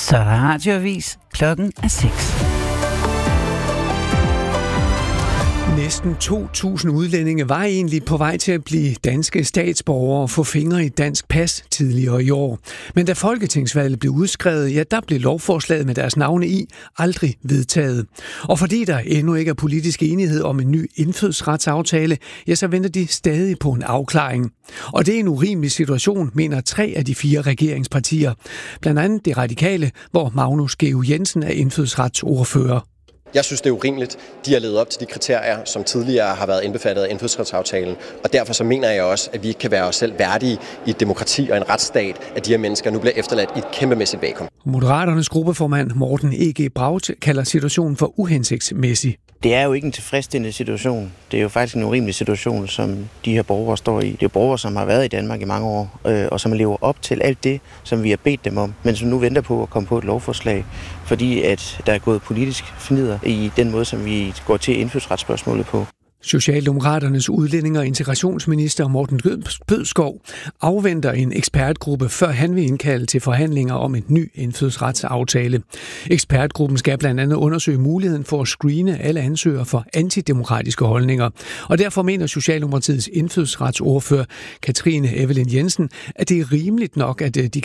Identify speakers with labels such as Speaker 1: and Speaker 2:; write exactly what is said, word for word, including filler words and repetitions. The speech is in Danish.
Speaker 1: Så er der radioavis. Klokken er seks.
Speaker 2: Næsten to tusind udlændinge var egentlig på vej til at blive danske statsborgere og få fingre i dansk pas tidligere i år. Men da folketingsvalget blev udskrevet, ja, der blev lovforslaget med deres navne i aldrig vedtaget. Og fordi der endnu ikke er politisk enighed om en ny indfødsretsaftale, ja, så venter de stadig på en afklaring. Og det er en urimelig situation, mener tre af de fire regeringspartier. Blandt andet det radikale, hvor Magnus Georg Jensen er indfødsretsordfører.
Speaker 3: Jeg synes, det er urimeligt. De har levet op til de kriterier, som tidligere har været indbefattet af indfødsretsaftalen. Og derfor så mener jeg også, at vi ikke kan være os selv værdige i et demokrati og en retsstat, at de her mennesker nu bliver efterladt i et kæmpemæssigt vakuum.
Speaker 2: Moderaternes gruppeformand Morten E G Braut kalder situationen for uhensigtsmæssig.
Speaker 4: Det er jo ikke en tilfredsstillende situation. Det er jo faktisk en urimelig situation, som de her borgere står i. Det er borgere, som har været i Danmark i mange år, øh, og som lever op til alt det, som vi har bedt dem om, men som nu venter på at komme på et lovforslag, fordi at der er gået politisk fnider i den måde, som vi går til indfødsretsspørgsmålet på.
Speaker 2: Socialdemokraternes udlænding- og integrationsminister Morten Bødskov afventer en ekspertgruppe, før han vil indkalde til forhandlinger om en ny indfødsretsaftale. Ekspertgruppen skal blandt andet undersøge muligheden for at screene alle ansøgere for antidemokratiske holdninger. Og derfor mener Socialdemokratiets indfødsretsordfører Katrine Evelyn Jensen, at det er rimeligt nok, at de